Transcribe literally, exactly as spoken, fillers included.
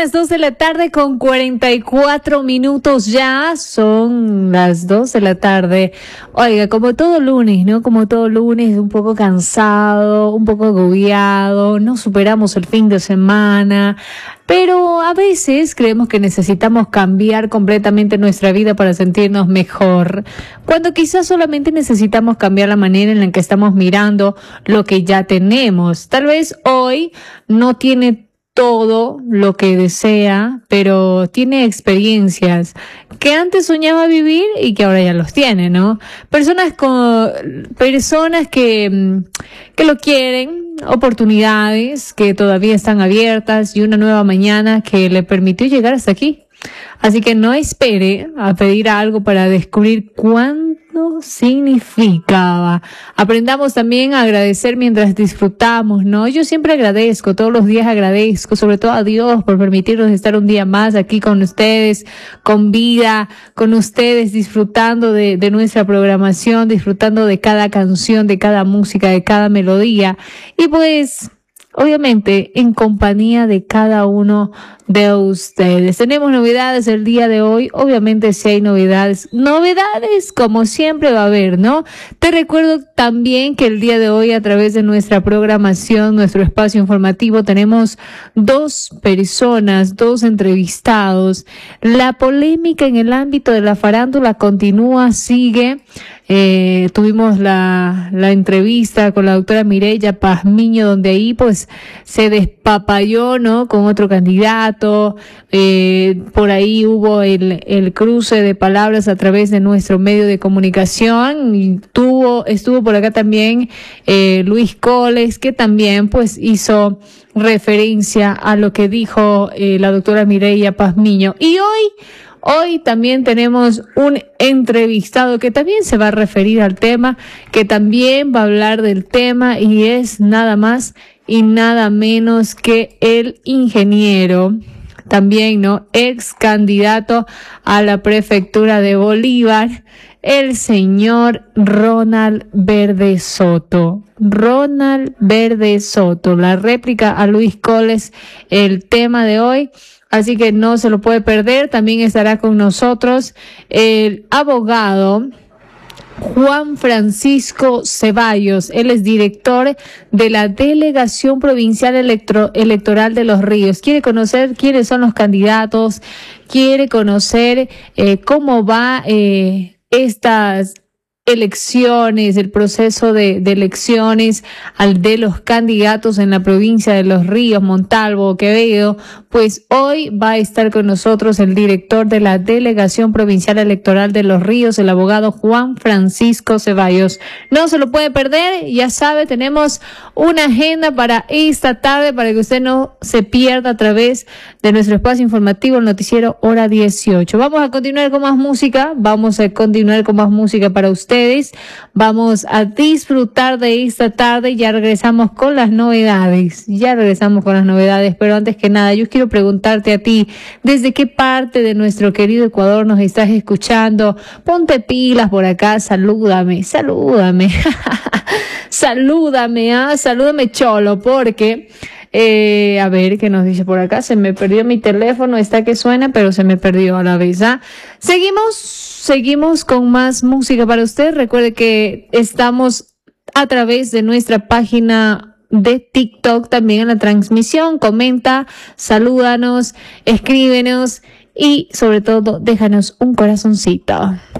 las dos de la tarde con cuarenta y cuatro minutos ya. Son las dos de la tarde. Oiga, como todo lunes, ¿no? Como todo lunes, un poco cansado, un poco agobiado. No superamos el fin de semana. Pero a veces creemos que necesitamos cambiar completamente nuestra vida para sentirnos mejor, cuando quizás solamente necesitamos cambiar la manera en la que estamos mirando lo que ya tenemos. Tal vez hoy no tiene todo lo que desea, pero tiene experiencias que antes soñaba vivir y que ahora ya los tiene, ¿no? Personas con, personas que, que lo quieren, oportunidades que todavía están abiertas y una nueva mañana que le permitió llegar hasta aquí. Así que no espere a pedir algo para descubrir cuánto significaba. Aprendamos también a agradecer mientras disfrutamos, ¿no? Yo siempre agradezco, todos los días agradezco, sobre todo a Dios por permitirnos estar un día más aquí con ustedes, con vida, con ustedes, disfrutando de, de nuestra programación, disfrutando de cada canción, de cada música, de cada melodía. Y pues, obviamente, en compañía de cada uno de ustedes. Tenemos novedades el día de hoy. Obviamente, si hay novedades, novedades como siempre va a haber, ¿no? Te recuerdo también que el día de hoy, a través de nuestra programación, nuestro espacio informativo, tenemos dos personas, dos entrevistados. La polémica en el ámbito de la farándula continúa, sigue. Eh, tuvimos la, la entrevista con la doctora Mireya Pazmiño, donde ahí pues se despapalló, ¿no? Con otro candidato. Eh, por ahí hubo el, el cruce de palabras a través de nuestro medio de comunicación. Y tuvo, estuvo por acá también eh, Luis Coles, que también pues hizo referencia a lo que dijo eh, la doctora Mireya Pazmiño. Y hoy Hoy también tenemos un entrevistado que también se va a referir al tema, que también va a hablar del tema, y es nada más y nada menos que el ingeniero, también, ¿no? Ex candidato a la prefectura de Bolívar, el señor Ronald Verde Soto. Ronald Verde Soto, la réplica a Luis Coles, el tema de hoy. Así que no se lo puede perder. También estará con nosotros el abogado Juan Francisco Ceballos. Él es director de la Delegación Provincial Electro- Electoral de Los Ríos. Quiere conocer quiénes son los candidatos, quiere conocer eh, cómo va eh, estas elecciones, el proceso de, de elecciones al de los candidatos en la provincia de Los Ríos, Montalvo, Quevedo. Pues hoy va a estar con nosotros el director de la Delegación Provincial Electoral de Los Ríos, el abogado Juan Francisco Ceballos. No se lo puede perder, ya sabe, tenemos una agenda para esta tarde para que usted no se pierda a través de nuestro espacio informativo, el noticiero Hora dieciocho. Vamos a continuar con más música, vamos a continuar con más música para usted. Vamos a disfrutar de esta tarde. Ya regresamos con las novedades. Ya regresamos con las novedades. Pero antes que nada, yo quiero preguntarte a ti, ¿desde qué parte de nuestro querido Ecuador nos estás escuchando? Ponte pilas por acá. Salúdame, salúdame. salúdame, ah, salúdame, cholo, porque... Eh, a ver, ¿qué nos dice por acá? Se me perdió mi teléfono, está que suena, pero se me perdió a la vez, ¿ah? Seguimos, seguimos con más música para usted. Recuerde que estamos a través de nuestra página de TikTok también en la transmisión. Comenta, salúdanos, escríbenos y sobre todo déjanos un corazoncito.